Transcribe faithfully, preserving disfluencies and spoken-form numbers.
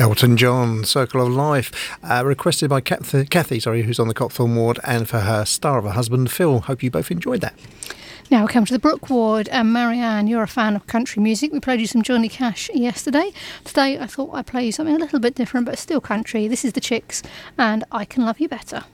Elton John, Circle of Life, uh, requested by Kathy, Kathy, sorry, who's on the Copthorne ward, and for her star of a husband, Phil. Hope you both enjoyed that. Now we come to the Brook ward, and Marianne, you're a fan of country music. We played you some Johnny Cash yesterday. Today I thought I'd play you something a little bit different, but still country. This is the Chicks, and I Can Love You Better.